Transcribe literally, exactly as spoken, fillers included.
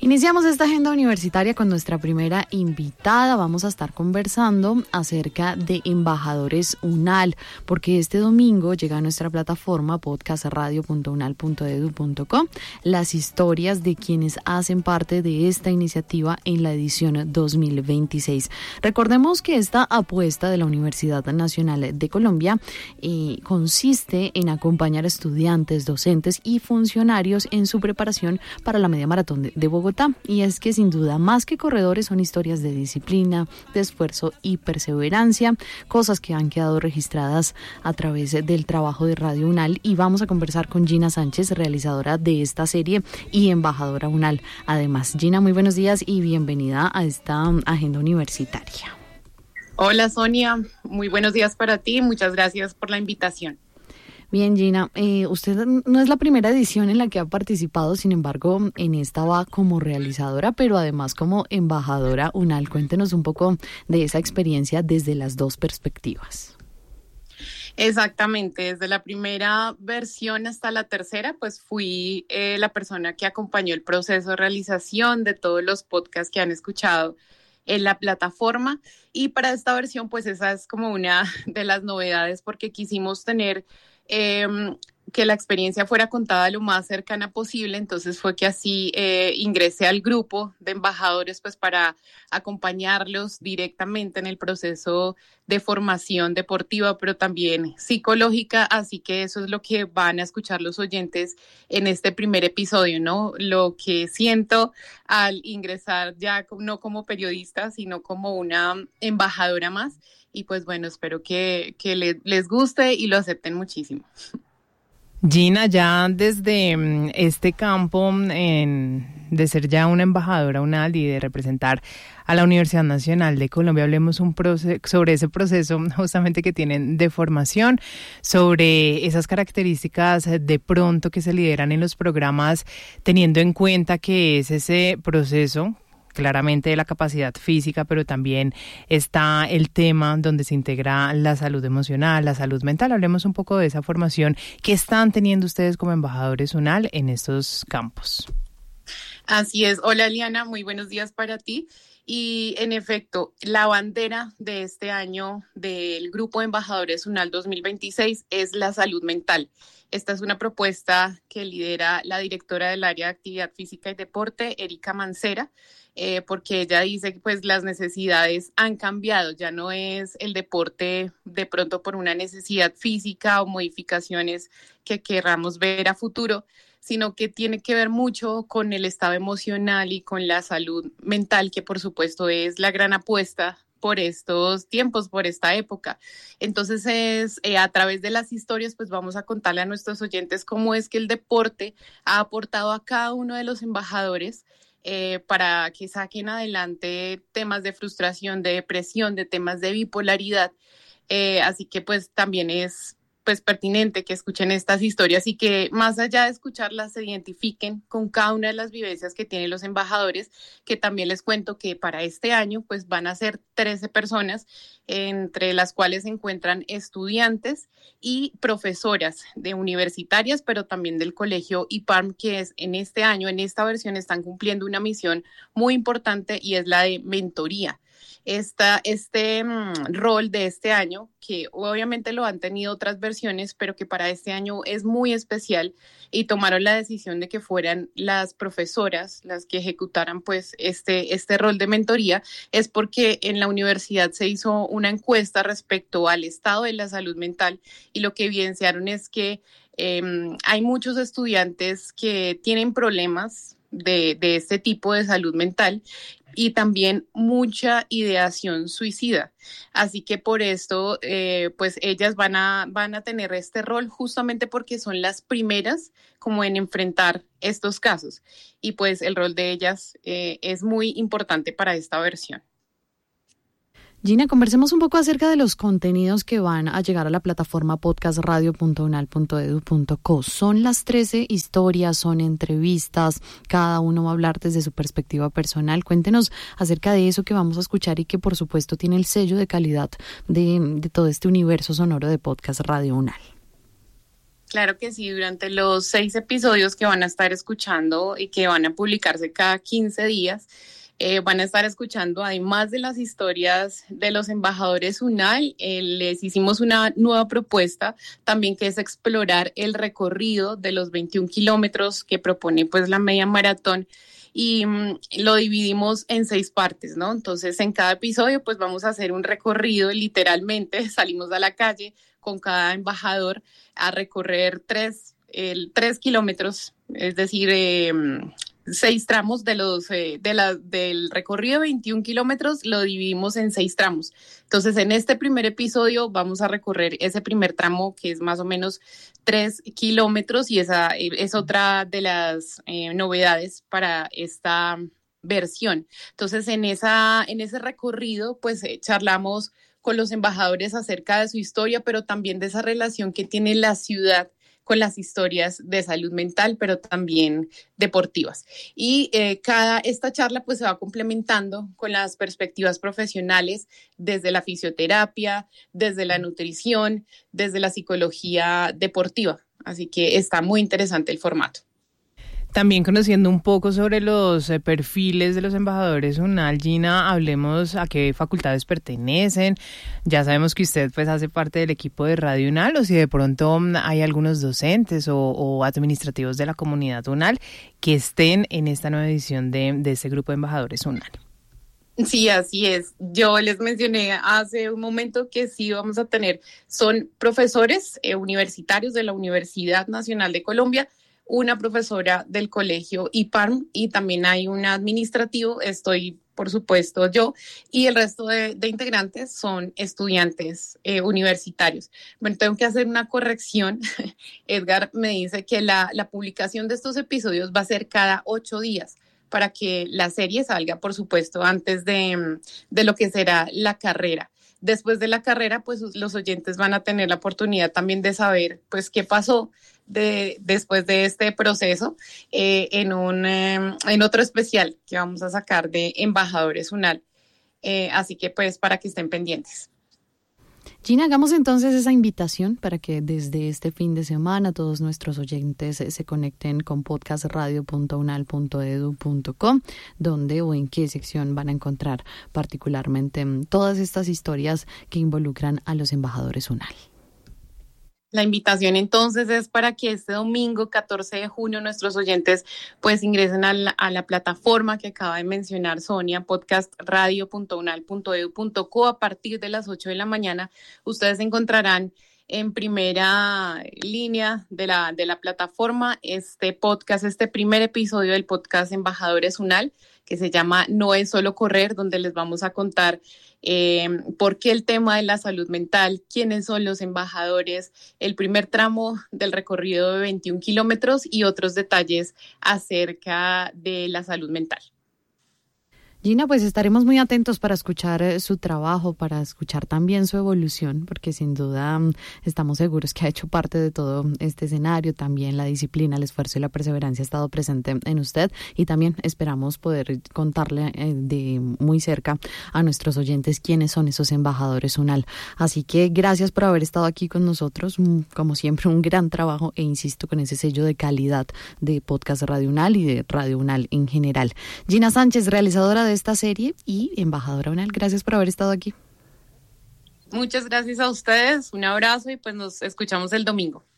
Iniciamos esta agenda universitaria con nuestra primera invitada. Vamos a estar conversando acerca de embajadores UNAL, porque este domingo llega a nuestra plataforma podcast radio punto unal punto edu punto co las historias de quienes hacen parte de esta iniciativa en la edición dos mil veintiséis. Recordemos que esta apuesta de la Universidad Nacional de Colombia eh, consiste en acompañar a estudiantes, docentes y funcionarios en su preparación para la media maratón de, de Bogotá. Y es que sin duda, más que corredores, son historias de disciplina, de esfuerzo y perseverancia, cosas que han quedado registradas a través del trabajo de Radio UNAL. Y vamos a conversar con Gina Sánchez, realizadora de esta serie y embajadora UNAL. Además, Gina, muy buenos días y bienvenida a esta agenda universitaria. Hola Sonia, muy buenos días para ti, muchas gracias por la invitación. Bien, Gina, eh, usted no es la primera edición en la que ha participado, sin embargo, en esta va como realizadora, pero además como embajadora UNAL. Cuéntenos un poco de esa experiencia desde las dos perspectivas. Exactamente, desde la primera versión hasta la tercera, pues fui eh, la persona que acompañó el proceso de realización de todos los podcasts que han escuchado en la plataforma, y para esta versión pues esa es como una de las novedades, porque quisimos tener eh, que la experiencia fuera contada lo más cercana posible. Entonces fue que así eh, ingresé al grupo de embajadores pues para acompañarlos directamente en el proceso de formación deportiva, pero también psicológica, así que eso es lo que van a escuchar los oyentes en este primer episodio, ¿no? Lo que siento al ingresar ya no como periodista, sino como una embajadora más, y pues bueno, espero que, que le, les guste y lo acepten muchísimo. Gina, ya desde este campo en, de ser ya una embajadora UNAL y de representar a la Universidad Nacional de Colombia, hablemos un proce- sobre ese proceso justamente que tienen de formación, sobre esas características de pronto que se lideran en los programas, teniendo en cuenta que es ese proceso claramente de la capacidad física, pero también está el tema donde se integra la salud emocional, la salud mental. Hablemos un poco de esa formación que están teniendo ustedes como embajadores UNAL en estos campos. Así es. Hola, Liana, muy buenos días para ti. Y en efecto, la bandera de este año del Grupo de Embajadores UNAL dos mil veintiséis es la salud mental. Esta es una propuesta que lidera la directora del área de actividad física y deporte, Erika Mancera, eh, porque ella dice que pues las necesidades han cambiado, ya no es el deporte de pronto por una necesidad física o modificaciones que querramos ver a futuro, sino que tiene que ver mucho con el estado emocional y con la salud mental, que por supuesto es la gran apuesta por estos tiempos, por esta época. Entonces es eh, a través de las historias pues vamos a contarle a nuestros oyentes cómo es que el deporte ha aportado a cada uno de los embajadores eh, para que saquen adelante temas de frustración, de depresión, de temas de bipolaridad. Eh, así que pues también es pues pertinente que escuchen estas historias y que más allá de escucharlas se identifiquen con cada una de las vivencias que tienen los embajadores, que también les cuento que para este año pues van a ser trece personas, entre las cuales se encuentran estudiantes y profesoras de universitarias, pero también del colegio I P A R M, que es en este año, en esta versión, están cumpliendo una misión muy importante y es la de mentoría. Esta, este um, rol de este año, que obviamente lo han tenido otras versiones, pero que para este año es muy especial, y tomaron la decisión de que fueran las profesoras las que ejecutaran pues este, este rol de mentoría, es porque en la universidad se hizo una encuesta respecto al estado de la salud mental y lo que evidenciaron es que eh, hay muchos estudiantes que tienen problemas de, de este tipo de salud mental y también mucha ideación suicida. Así que por esto, eh, pues ellas van a, van a tener este rol justamente porque son las primeras como en enfrentar estos casos. Y pues el rol de ellas eh, es muy importante para esta versión. Gina, conversemos un poco acerca de los contenidos que van a llegar a la plataforma podcast radio punto unal punto edu punto co. Son las trece historias, son entrevistas, cada uno va a hablar desde su perspectiva personal. Cuéntenos acerca de eso que vamos a escuchar y que por supuesto tiene el sello de calidad de, de todo este universo sonoro de Podcast Radio UNAL. Claro que sí, durante los seis episodios que van a estar escuchando y que van a publicarse cada quince días, eh, van a estar escuchando, además de las historias de los embajadores UNAL, eh, les hicimos una nueva propuesta también, que es explorar el recorrido de los veintiún kilómetros que propone pues la media maratón. Y um, lo dividimos en seis partes, ¿no? Entonces, en cada episodio, pues vamos a hacer un recorrido, literalmente, salimos a la calle con cada embajador a recorrer tres, el, tres kilómetros, es decir, eh, seis tramos de los, eh, de la, del recorrido de veintiún kilómetros, lo dividimos en seis tramos. Entonces, en este primer episodio vamos a recorrer ese primer tramo, que es más o menos tres kilómetros, y esa es otra de las eh, novedades para esta versión. Entonces, en, esa, en ese recorrido, pues eh, charlamos con los embajadores acerca de su historia, pero también de esa relación que tiene la ciudad con las historias de salud mental, pero también deportivas. Y eh, cada esta charla pues se va complementando con las perspectivas profesionales desde la fisioterapia, desde la nutrición, desde la psicología deportiva. Así que está muy interesante el formato. También conociendo un poco sobre los eh, perfiles de los embajadores UNAL, Gina, hablemos a qué facultades pertenecen. Ya sabemos que usted pues hace parte del equipo de Radio UNAL, o si de pronto hay algunos docentes o, o administrativos de la comunidad UNAL que estén en esta nueva edición de, de este grupo de embajadores UNAL. Sí, así es. Yo les mencioné hace un momento que sí vamos a tener, son profesores eh, universitarios de la Universidad Nacional de Colombia, una profesora del colegio I P A R M y también hay un administrativo, estoy por supuesto yo, y el resto de, de integrantes son estudiantes eh, universitarios. Bueno, tengo que hacer una corrección. Edgar me dice que la, la publicación de estos episodios va a ser cada ocho días para que la serie salga, por supuesto, antes de, de lo que será la carrera. Después de la carrera, pues los oyentes van a tener la oportunidad también de saber pues qué pasó de, después de este proceso eh, en, un, eh, en otro especial que vamos a sacar de Embajadores UNAL. Eh, así que pues para que estén pendientes. Gina, hagamos entonces esa invitación para que desde este fin de semana todos nuestros oyentes se conecten con podcast radio punto unal punto edu punto co, donde o en qué sección van a encontrar particularmente todas estas historias que involucran a los embajadores UNAL. La invitación entonces es para que este domingo catorce de junio nuestros oyentes pues ingresen a la, a la plataforma que acaba de mencionar Sonia, podcast radio punto unal punto edu punto co. A partir de las ocho de la mañana ustedes encontrarán en primera línea de la, de la plataforma este podcast, este primer episodio del podcast Embajadores UNAL, que se llama No es solo correr, donde les vamos a contar eh, por qué el tema de la salud mental, quiénes son los embajadores, el primer tramo del recorrido de veintiún kilómetros y otros detalles acerca de la salud mental. Gina, pues estaremos muy atentos para escuchar eh, su trabajo, para escuchar también su evolución, porque sin duda um, estamos seguros que ha hecho parte de todo este escenario. También la disciplina, el esfuerzo y la perseverancia ha estado presente en usted, y también esperamos poder contarle eh, de muy cerca a nuestros oyentes quiénes son esos embajadores UNAL. Así que gracias por haber estado aquí con nosotros. Como siempre, un gran trabajo, e insisto, con ese sello de calidad de Podcast Radio UNAL y de Radio UNAL en general. Gina Sánchez, realizadora de esta serie y embajadora UNAL, gracias por haber estado aquí. Muchas gracias a ustedes, un abrazo y pues nos escuchamos el domingo.